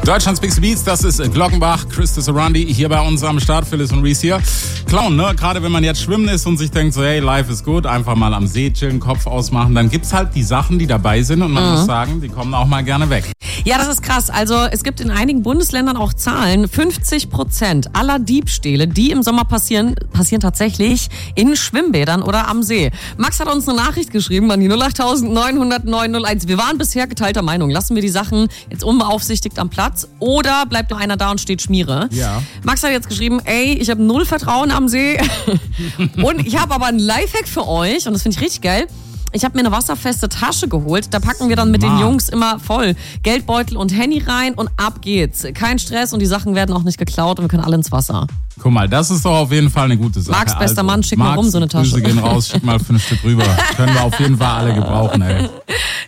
Deutschlands Big Beats, das ist Glockenbach, Christus Orandi hier bei uns am Start, Phyllis und Reese hier. Clown, ne? Gerade wenn man jetzt schwimmen ist und sich denkt so, hey, life ist gut, einfach mal am See chillen, Kopf ausmachen, dann gibt's halt die Sachen, die dabei sind und man muss sagen, die kommen auch mal gerne weg. Ja, das ist krass. Also es gibt in einigen Bundesländern auch Zahlen. 50% aller Diebstähle, die im Sommer passieren tatsächlich in Schwimmbädern oder am See. Max hat uns eine Nachricht geschrieben an die 08000 900 901. Wir waren bisher geteilter Meinung. Lassen wir die Sachen jetzt unbeaufsichtigt am Platz oder bleibt noch einer da und steht Schmiere? Ja. Max hat jetzt geschrieben, ey, ich habe 0 Vertrauen am See und ich habe aber einen Lifehack für euch und das finde ich richtig geil. Ich habe mir eine wasserfeste Tasche geholt. Da packen wir dann mit den Jungs immer voll Geldbeutel und Handy rein und ab geht's. Kein Stress und die Sachen werden auch nicht geklaut und wir können alle ins Wasser. Guck mal, das ist doch auf jeden Fall eine gute Sache. Max, bester Mann, schick mal rum so eine Tasche. Grüße gehen raus, schick mal 5 Stück rüber. Können wir auf jeden Fall alle gebrauchen, ey.